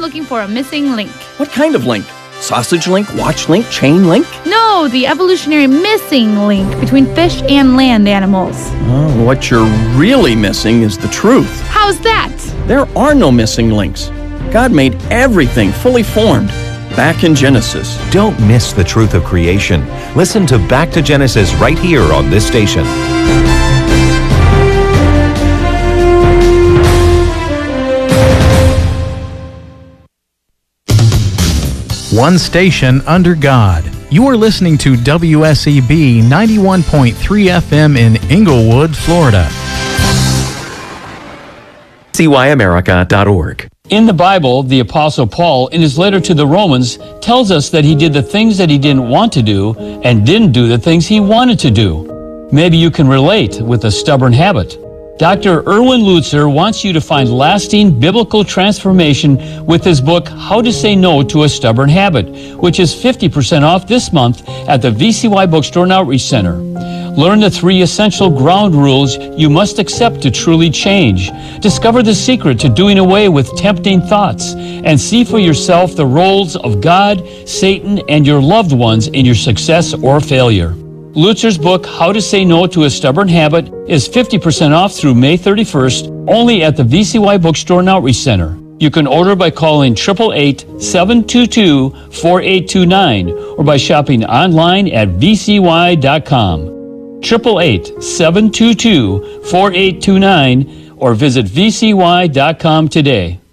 looking for a missing link. What kind of link? Sausage link, watch link, chain link? No, the evolutionary missing link between fish and land animals. Oh, what you're really missing is the truth. How's that? There are no missing links. God made everything fully formed back in Genesis. Don't miss the truth of creation. Listen to Back to Genesis right here on this station. One station under God. You are listening to WSEB 91.3 FM in Inglewood, Florida. CYAmerica.org. In the Bible, the Apostle Paul, in his letter to the Romans, tells us that he did the things that he didn't want to do and didn't do the things he wanted to do. Maybe you can relate with a stubborn habit. Dr. Erwin Lutzer wants you to find lasting biblical transformation with his book, How to Say No to a Stubborn Habit, which is 50% off this month at the VCY Bookstore and Outreach Center. Learn the 3 essential ground rules you must accept to truly change. Discover the secret to doing away with tempting thoughts and see for yourself the roles of God, Satan, and your loved ones in your success or failure. Lutzer's book, How to Say No to a Stubborn Habit, is 50% off through May 31st, only at the VCY Bookstore and Outreach Center. You can order by calling 888-722-4829 or by shopping online at vcy.com. 888-722-4829 or visit vcy.com today.